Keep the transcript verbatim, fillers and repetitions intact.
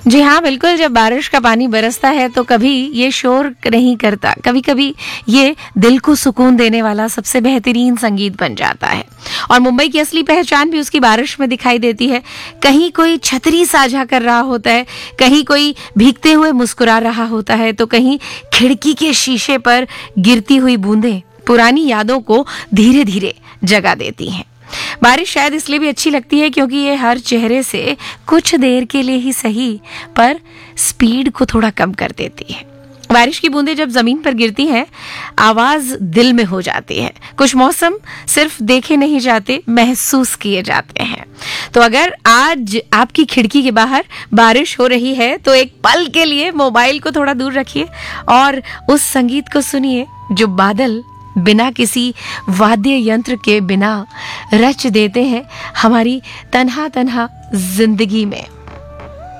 जी हाँ, बिल्कुल। जब बारिश का पानी बरसता है तो कभी ये शोर नहीं करता, कभी कभी ये दिल को सुकून देने वाला सबसे बेहतरीन संगीत बन जाता है। और मुंबई की असली पहचान भी उसकी बारिश में दिखाई देती है। कहीं कोई छतरी साझा कर रहा होता है, कहीं कोई भीगते हुए मुस्कुरा रहा होता है, तो कहीं खिड़की के शीशे पर गिरती हुई बूंदें पुरानी यादों को धीरे धीरे जगा देती हैं। बारिश शायद इसलिए भी अच्छी लगती है क्योंकि ये हर चेहरे से कुछ देर के लिए ही सही पर स्पीड को थोड़ा कम कर देती है। बारिश की बूंदें जब जमीन पर गिरती हैं, आवाज दिल में हो जाती है। कुछ मौसम सिर्फ देखे नहीं जाते, महसूस किए जाते हैं। तो अगर आज आपकी खिड़की के बाहर बारिश हो रही है तो एक पल के लिए मोबाइल को थोड़ा दूर रखिए और उस संगीत को सुनिए जो बादल बिना किसी वाद्य यंत्र के बिना रच देते हैं हमारी तन्हा तन्हा जिंदगी में।